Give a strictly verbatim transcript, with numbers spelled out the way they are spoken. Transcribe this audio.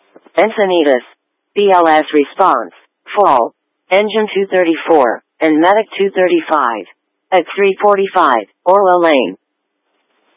Encinitas, B L S response, fall, engine two thirty-four, and medic two thirty-five. At three forty-five, Orla Lane,